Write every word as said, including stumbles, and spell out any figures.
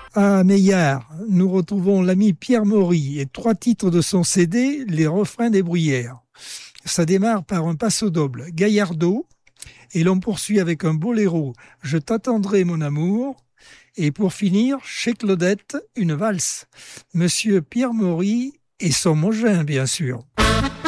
À Meillard, nous retrouvons l'ami Pierre Maury et trois titres de son C D, Les refrains des bruyères. Ça démarre par un passo doble, Gaillardo, et l'on poursuit avec un boléro, Je t'attendrai mon amour, et pour finir, chez Claudette, une valse, Monsieur Pierre Maury et son Mogin, bien sûr.